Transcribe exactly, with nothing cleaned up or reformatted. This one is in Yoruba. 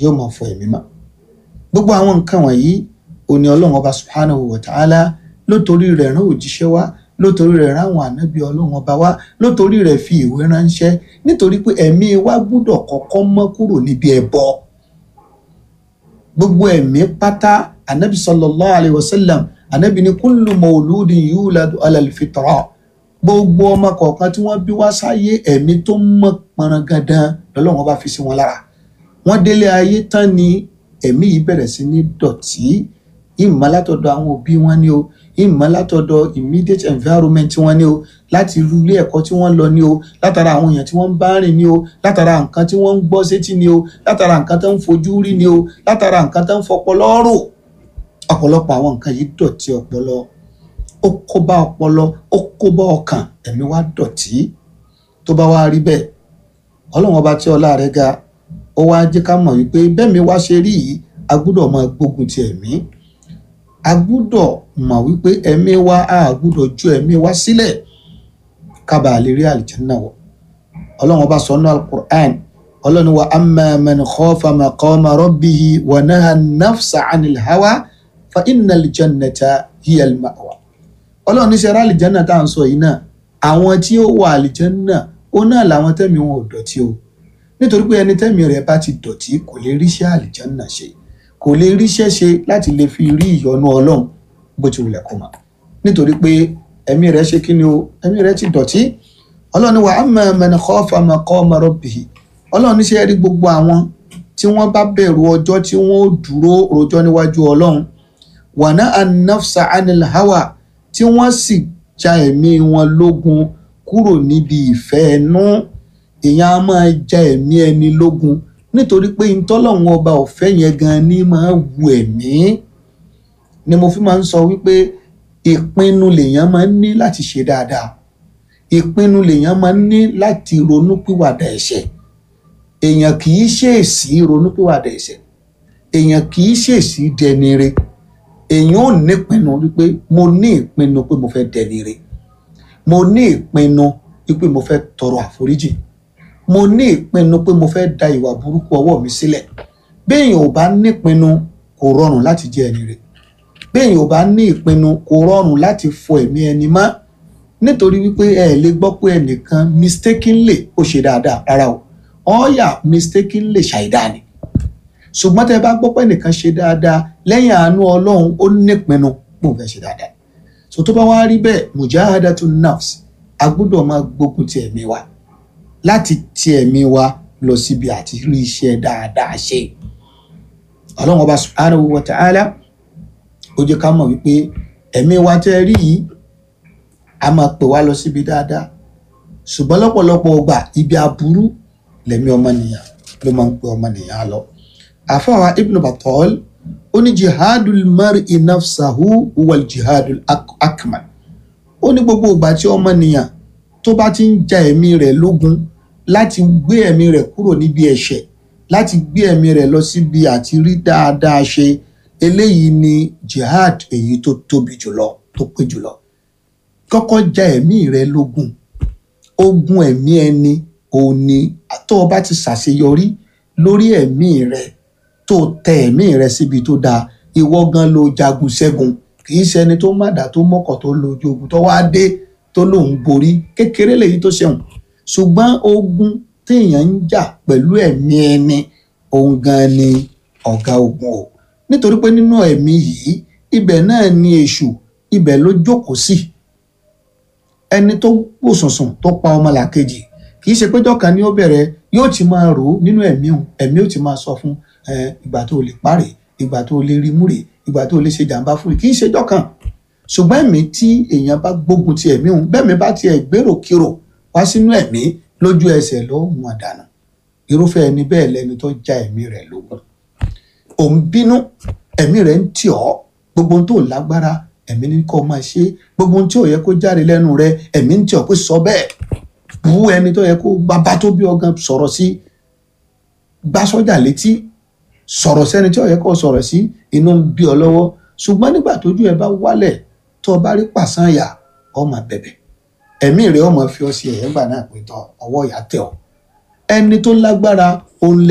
yóò máa fọ ẹ̀mí mọ́. Gbogbo àwọn nǹkan wọ̀nyí òní Ọlọ́run ọba subhanahu wa ta'ala ló torí rẹ̀ rán òjíṣẹ́ wá, ló torí rẹ̀ rán àwọn ànábì Ọlọ́run ọba wá, ló torí rẹ̀ fi ìwé ránṣẹ́, nítorí pé ẹ̀mí wa gbọ́dọ̀ kọ́kọ́ mọ́ kúrò níbi ẹbọ. Gbogbo ẹ̀mí pátá, ànábì sallallahu alayhi wa sallam, ànábì ní kullu mawludin yuladu ala al-fitra. Gbogbo ọmọ kọ̀ọ̀kan tí wọ́n bí wá sáyé ẹ̀mí tó mọ́ pọnrangandan lọ́lọ́run ọba fi sí wọn lára. Wọ́n délé ayé tán ni ẹ̀mí yìí bẹ̀rẹ̀ sí ní dọ̀tí, ìmọ̀ látọ̀dọ̀ àwọn òbí wọn ni o, ìmọ̀ látọ̀dọ̀ immediate environment wọn ni o, láti irú ilé ẹ̀kọ́ tí wọ́n lọ ni o, látara àwọn èèyàn tí wọ́n ń bá rìn ni o, látara nǹkan tí wọ́n ń gbọ́ sétí ni o, látara nǹkan tó ń fojú rí ni o, látara nǹkan tó ń fọpọlọ rò. Ọ̀pọ̀lọpọ̀ àwọn nǹkan yìí dọ̀tí ọpọlọ, ó kó bá ọpọlọ, ó kó bá ọkàn, ẹ̀mí wa dọ̀tí. Tó bá wá rí bẹ́ẹ̀, Ọlọ́run ọba tí ọlá rẹ̀ ga, ó wá jẹ́ ká mọ̀ wípé bẹ́ẹ̀ mi wá ṣe rí yìí, a gbọ́dọ̀ máa gbógun ti ẹ̀mí. A gbọ́dọ̀ mọ̀ wípé ẹ̀mí wa, a gbọ́dọ̀ ju ẹ̀mí wa sílẹ̀ ká bàa lè rí àlìjánnà wọ̀. Ọlọ́run ọba sọ nínú al-Qur'an, Ọlọ́run wa amma man khafa maqama rabbihi wa naha an-nafsa 'anil hawa fa innal jannata hiya al-ma'wa. Ọlọ́run ní ṣe rá àlìjánnà tá à ń sọ yìí náà, àwọn tí ó wọ àlìjánnà ó náà làwọn tẹ́mi wọn ò dọ̀tí o. Nítorí pé ẹni tẹ́mi rẹ̀ bá ti dọ̀tí kò lè ríṣẹ́ àlìjánnà ṣe, kò lè ríṣẹ́ ṣe láti lè fi rí ìyọ́nú Ọlọ́run bó ti wùlẹ̀ kó mọ̀. Nítorí pé ẹ̀mí rẹ̀ ṣe kí ni o, ẹ̀mí rẹ̀ ti dọ̀tí. Ọlọ́run ní wa amma man khafa maqama rabbihi. Ọlọ́run ní ṣe rí gbogbo àwọn tí wọ́n bá bẹ̀rù ọjọ́ tí wọ́n ó dúró rojọ́ níwájú Ọlọ́run, wa naha an-nafsa 'anil hawa, tí wọ́n sì ja ẹ̀mí wọn lógun kúrò níbi ìfẹ́ ẹnu. Èèyàn á máa ja ẹ̀mí ẹni lógun nítorí pé ìtọ́lọ́run ọba ọ̀fẹ́ yẹn gan ni máa wu ẹ̀mí. Ni mo fi máa ń sọ wípé ìpinnu lèèyàn máa ń ní láti ṣe dáadáa, ìpinnu lèèyàn máa ń ní láti ronúpìwàdà ẹ̀ṣẹ̀. Èèyàn kì í ṣèèsì ronúpìwàdà ẹ̀ṣẹ̀, èèyàn kì í ṣèèsì dẹni ire. Èèyàn ò ní ìpinnu wípé mo ní ìpinnu pé mo fẹ́ dẹni ire, mo ní ìpinnu wípé mo fẹ́ tọrọ àforíjì, mo ní ìpinnu pé mo fẹ́ da ìwà burúkú ọwọ́ mi sílẹ̀. Béèyàn ò bá ní ìpinnu kò rọrùn láti jẹ́ ẹni ire. Béèyàn ò bá ní ìpinnu kò rọrùn láti fọ ẹ̀mí ẹni mọ́. Nítorí wípé ẹ lè gbọ́ pé ẹnìkan mistakenly ó ṣe dáadáa, rárá o, ọ̀ọ́yà mistakenly ṣàìdá ni. Ṣùgbọ́n tẹ́ bá gbọ́ pé ẹnìkan ṣe dáadáa lẹ́yìn àánú Ọlọ́run, ó ní ìpinnu pé òun fẹ́ ṣe dáadáa. So tó bá wá rí bẹ́ẹ̀, mujahadatun nafs, a gbọ́dọ̀ máa gbógun ti ẹ̀mí wa láti ti ẹ̀mí wa lọ síbi àti rí iṣẹ́ dáadáa ṣe. Ọlọ́run ọba subhanahu wa ta'ala ó jẹ́ ká mọ̀ wípé ẹ̀mí wa tẹ́ rí yìí a máa pè wá lọ síbi dáadáa, ṣùgbọ́n lọ́pọ̀lọpọ̀ ọgbà ibi aburú lẹ̀mí ọmọnìyàn ló máa ń pè ọmọnìyàn lọ. Àfáà Ibn Battal ó ní jihadul mar'i nafsahu huwal jihadul akmal. Ó ní gbogbo ìgbà tí ọmọnìyàn tó bá ti ń ja ẹ̀mí rẹ̀ lógun láti gbé ẹ̀mí rẹ̀ kúrò níbi ẹ̀ṣẹ̀, láti gbé ẹ̀mí rẹ̀ lọ síbi àti rí dáadáa ṣe, eléyìí ni jihad èyí tó tóbi jùlọ, tó pé jùlọ. Kọ́kọ́ ja ẹ̀mí rẹ̀ lógun. Ogun ẹ̀mí ẹni òun ni tó o bá ti ṣàṣeyọrí lórí ẹ̀mí rẹ̀, tó tẹ ẹ̀mí rẹ̀ síbi tó dáa, ìwọ gan ló jagun ṣẹ́gun. Kì í ṣẹni tó mọ̀dà tó mọ́kọ̀ tó lójú ogun tó wá dé tó lòun borí, kékeré lèyí tó ṣẹ̀wọ̀n. Ṣùgbọ́n ogun téèyàn ń jà pẹ̀lú ẹ̀mí ẹni, òun gan ni ọ̀gá ogun o. Nítorí pé nínú ẹ̀mí yìí, ibẹ̀ náà ni èṣù, ibẹ̀ ló jókòó sí. Ẹni tó wò sùnsùn tó pa ọmọlàkejì, kì í ṣe péjọ kan ni ó bẹ̀rẹ̀, yóò ti máa rò ó nínú ẹ̀mí òun, ẹ̀mí ó ti máa sọ fún ìgbà tó lè párè, ìgbà tó lè rí múrè, ìgbà tó lè ṣe jàǹbá fún, kì í ṣe jọ kan. Ṣùgbọ́n ẹ̀mí tí èèyàn bá gbógun ti ẹ̀mí òun, bẹ́ẹ̀ mi bá tiẹ̀ gbèrò kírò wá sínú ẹ̀mí, lójú ẹsẹ̀ ló mú àdánù. Irúfẹ́ ẹni bẹ́ẹ̀ lẹni tó já ẹ̀mí rẹ̀ lógun. Òun bínú, ẹ̀mí rẹ̀ ń tì ọ́, gbogbo ohun tó lágbára ẹ̀mí ní kó máa ṣe, gbogbo ohun tí ò yẹ kó jáde lẹ́nu rẹ̀ ẹ̀mí ń tì ọ́ pé sọ bẹ́ẹ̀. Bú ẹni tó yẹ kó bàbá tó bí ọgàn sọ̀rọ̀ sí, gbá sọ́jà létí, sọ̀rọ̀ sẹ́ni tí ò yẹ kó sọ̀rọ̀ sí, inú ń bí ọ lọ́wọ́. Ṣùgbọ́n nígbà tójú ẹ bá wálẹ̀, tó bá rí pàṣán yà, ó máa bẹ̀bẹ̀. Ẹ̀mí rẹ̀ ó máa fi ọ sí ẹ̀yẹ́ gbà náà pé tọ́ ọwọ́ ìyá tẹ̀ ọ́. Ẹni tó lágbára òun